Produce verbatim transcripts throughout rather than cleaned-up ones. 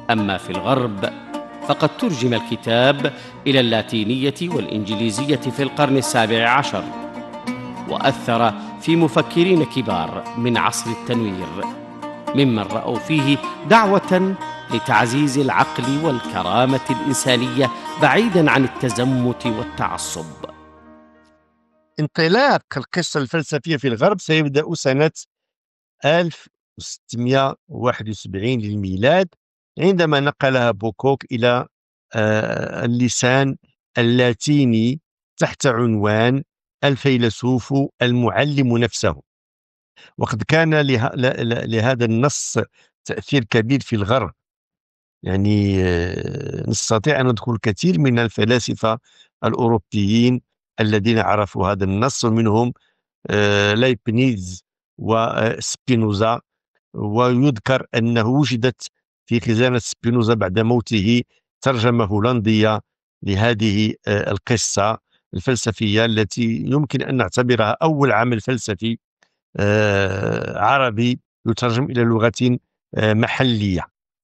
أما في الغرب فقد ترجم الكتاب إلى اللاتينية والإنجليزية في القرن السابع عشر، وأثر في مفكرين كبار من عصر التنوير ممن رأوا فيه دعوة لتعزيز العقل والكرامة الإنسانية بعيداً عن التزمت والتعصب. انطلاق القصة الفلسفية في الغرب سيبدأ سنة ألف وستمائة وواحد وسبعين للميلاد، عندما نقلها بوكوك إلى اللسان اللاتيني تحت عنوان الفيلسوف المعلم نفسه. وقد كان لهذا النص تأثير كبير في الغرب، يعني نستطيع أن ندخل كثير من الفلاسفة الأوروبيين الذين عرفوا هذا النص، ومنهم لايبنيز وسبينوزا. ويذكر أنه وجدت في خزانة سبينوزا بعد موته ترجمة هولندية لهذه القصة الفلسفية التي يمكن أن نعتبرها أول عمل فلسفي عربي يترجم إلى لغة محلية.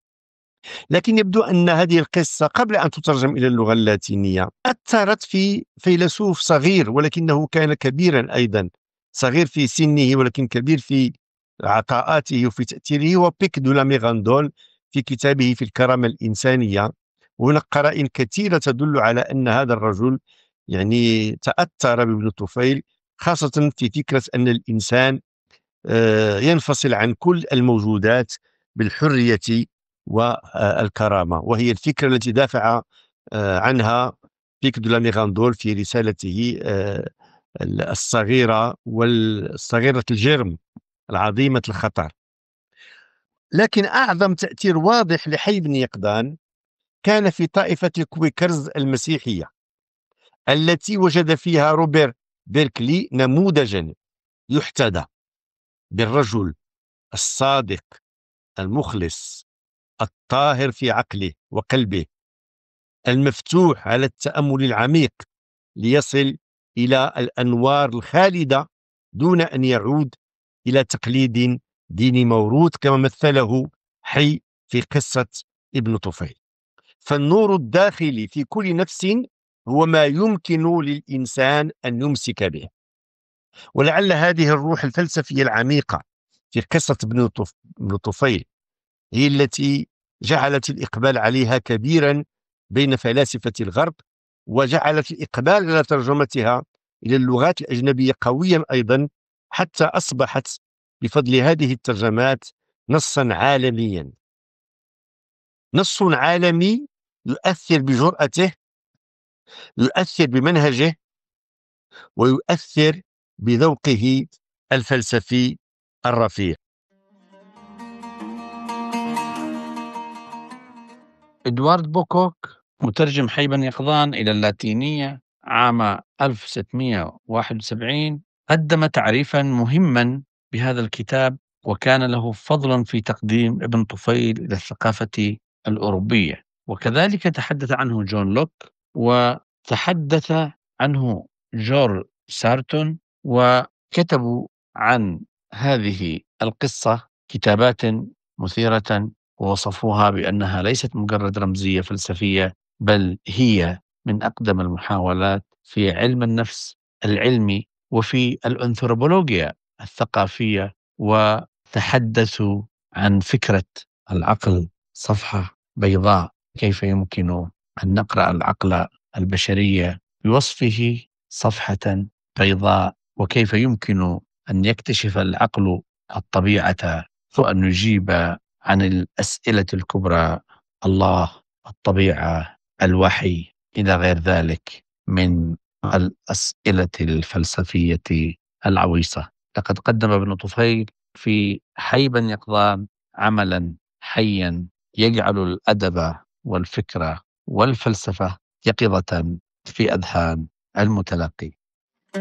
لكن يبدو أن هذه القصة قبل أن تترجم إلى اللغة اللاتينية أثرت في فيلسوف صغير، ولكنه كان كبيرا أيضا، صغير في سنه ولكن كبير في عطاءاته وفي تأثيره، هو بيك دو لا ميغاندول في كتابه في الكرامة الإنسانية. وهناك قرائن كثيرة تدل على أن هذا الرجل يعني تأثر بابن طفيل، خاصة في فكرة أن الإنسان ينفصل عن كل الموجودات بالحرية والكرامة، وهي الفكرة التي دافع عنها بيك دو لا ميغاندول في رسالته الصغيرة والصغيرة الجرم العظيمة الخطر. لكن أعظم تأثير واضح لحي بن يقظان كان في طائفة الكويكرز المسيحية، التي وجد فيها روبرت بيركلي نموذجا يحتذى بالرجل الصادق المخلص الطاهر في عقله وقلبه، المفتوح على التأمل العميق ليصل إلى الأنوار الخالدة دون أن يعود إلى تقليد ديني موروث كما مثله حي في قصة ابن طفيل. فالنور الداخلي في كل نفس هو ما يمكن للإنسان أن يمسك به. ولعل هذه الروح الفلسفية العميقة في قصة ابن طفيل هي التي جعلت الإقبال عليها كبيرا بين فلاسفة الغرب، وجعلت الإقبال على ترجمتها إلى اللغات الأجنبية قويا أيضا، حتى أصبحت بفضل هذه الترجمات نصا عالميا، نص عالمي يؤثر بجرأته، يؤثر بمنهجه، ويؤثر بذوقه الفلسفي الرفيع. إدوارد بوكوك مترجم حي بن يقظان إلى اللاتينية عام ألف وستمائة وواحد وسبعين قدم تعريفا مهما بهذا الكتاب، وكان له فضل في تقديم ابن طفيل إلى الثقافة الأوروبية. وكذلك تحدث عنه جون لوك، وتحدث عنه جورج سارتون، وكتبوا عن هذه القصة كتابات مثيرة، ووصفوها بأنها ليست مجرد رمزية فلسفية، بل هي من أقدم المحاولات في علم النفس العلمي وفي الأنثروبولوجيا الثقافية. وتحدثوا عن فكرة العقل صفحة بيضاء، كيف يمكن أن نقرأ العقل البشرية بوصفه صفحة بيضاء، وكيف يمكن أن يكتشف العقل الطبيعة وأن يجيب عن الأسئلة الكبرى: الله، الطبيعة، الوحي، إلى غير ذلك من الأسئلة الفلسفية العويصة. لقد قدم ابن طفيل في حي بن يقظان عملا حيا يجعل الأدب والفكرة والفلسفة يقظة في أذهان المتلقي.